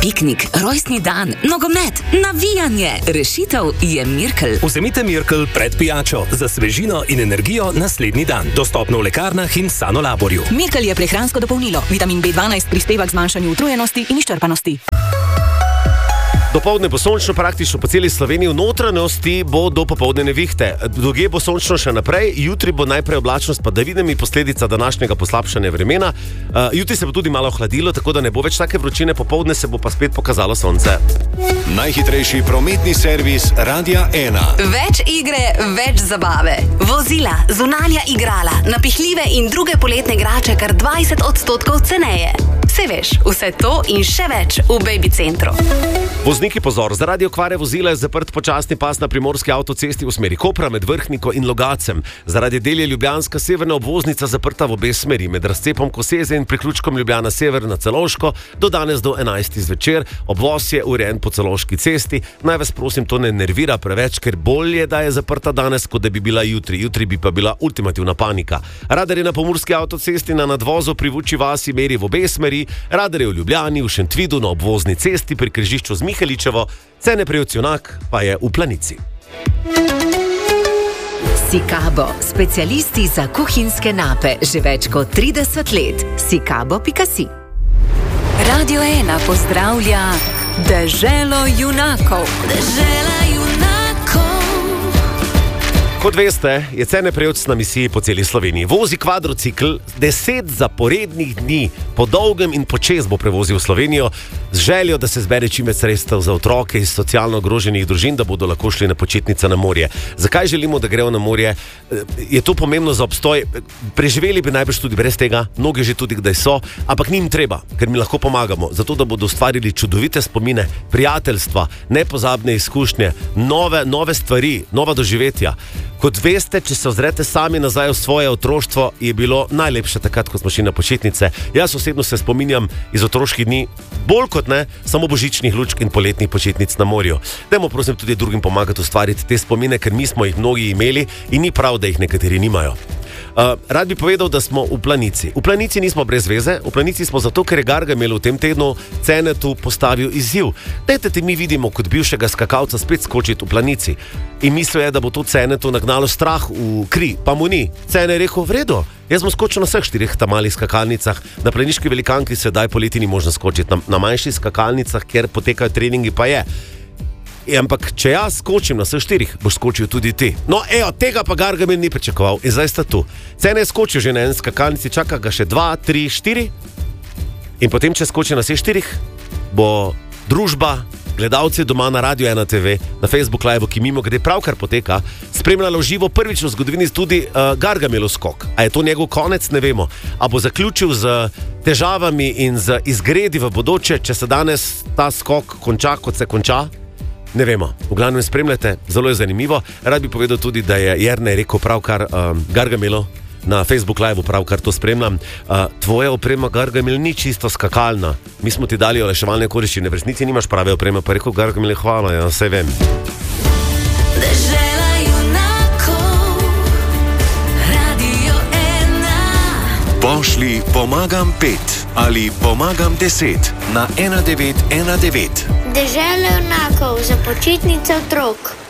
piknik, rojstni dan, nogomet, navijanje. Rešitev je Mirkel. Vzemite Mirkel pred pijačo za svežino in energijo naslednji dan. Dostopno v lekarnah in Sanolaborju. Mirkel je prehransko dopolnilo. Vitamin B12 prispeva k zmanjšanju utrujenosti in izčrpanosti. Dopoldne bo sončno praktično po celi Sloveniji, v notranjosti bo do popoldne nevihte. Drugje bo sončno še naprej, jutri bo najprej oblačnost padavinami, posledica današnjega poslabšanja vremena. Jutri se bo tudi malo hladilo, tako da ne bo več take vročine, popoldne se bo pa spet pokazalo sonce. Najhitrejši prometni servis Radia 1. Več igre, več zabave. Vozila, zunanja igrala, napihljive in druge poletne igrače kar 20% ceneje. Saj veš, vse to in še več v Baby Centru. Vozniki pozor, zaradi okvare vozila je zaprt počasni pas na primorski avtocesti v smeri Kopra med Vrhniko in Logacem. Zaradi del je ljubljanska severna obvoznica zaprta v obe smeri, med razcepom Koseze in priključkom Ljubljana Sever na Celovško do danes do 11. zvečer. Obvoz je urejen po Celovški cesti. Naj vas prosim, to ne nervira preveč, ker bolje, da je zaprta danes, kot da bi bila jutri. Jutri bi pa bila ultimativna panika. Radar je na pomurski avtocesti na nadvozu pri Vuči vasi meri v obe smeri, radar je v Ljubljani, v Šentvidu na obvozni cesti pri križišču z Miheličevo, Cene Prevcionak pa je v Planici. Sikabo, specialisti za kuhinjske nape, že več kot 30 let. Sikabo.si. Radio 1 pozdravlja Deželo junakov. Dežela junakov. Kot veste, je Cene Prevc na misiji po celi Sloveniji. Vozi kvadrocikl 10 zaporednih dni, po dolgem in počez bo prevozil Slovenijo, z željo, da se zbere čim več sredstev za otroke iz socialno ogroženih družin, da bodo lahko šli na počitnice na morje. Zakaj želimo, da grejo na morje? Je to pomembno za obstoj? Preživeli bi najbrž tudi brez tega, mnogi že tudi kdaj so, ampak njim treba, ker mi lahko pomagamo, zato da bodo ustvarili čudovite spomine, prijateljstva, nepozabne izkušnje, nove stvari, nova doživetja. Kot veste, če se ozrete sami nazaj v svoje otroštvo, je bilo najlepše takrat, ko smo šli na počitnice. Jaz osebno se spominjam iz otroških dni, bolj kot ne, samo božičnih lučk in poletnih počitnic na morju. Dajmo prosim tudi drugim pomagati ustvariti te spomine, ker mi smo jih mnogi imeli in ni prav, da jih nekateri nimajo. Rad bi povedal, da smo v Planici. V Planici nismo brez veze, v Planici smo zato, ker je Gargamel v tem tednu Cenetu postavil izziv. Dajte te mi vidimo kot bivšega skakalca spet skočiti v Planici. In mislil je, da bo to Cenetu nagnalo strah v kri, pa mu ni. Cene je rekel, v redu, jaz sem skočil na vseh 4 malih skakalnicah, na Planiški velikanki sedaj poleti ni možno skočiti, na manjših skakalnicah, kjer potekajo treningi, pa je. Ampak, če jaz skočim na vseh 4, boš skočil tudi ti. No, tega pa Gargamel ni pričakoval in zdaj sta tu. Cene je skočil že na en skakalnici, čaka ga še 2, 3, 4 in potem, če skoči na vseh 4, bo družba, gledalci doma na Radio 1 TV, na Facebook Live, ki mimo grede pravkar poteka, spremljala v živo prvič v zgodovini tudi Gargamelov skok. A je to njegov konec, ne vemo. A bo zaključil z težavami in z izgredi v bodoče, če se danes ta skok konča, kot se konča? Ne vemo, v glavnem spremljate, zelo je zanimivo. Rad bi povedal tudi, da je Jernej rekel pravkar Gargamelu, na Facebook Live pravkar to spremljam, tvoja oprema Gargamel ni čisto skakalna, mi smo ti dali olajševalne okoliščine, v resnici nimaš prave opreme, pa rekel Gargamel, hvala, ja, vse vem. Dežela junakov, Radio 1. Pošli pomagam 5 ali pomagam 10 na 1919. Dežela junakov za počitnice otrok.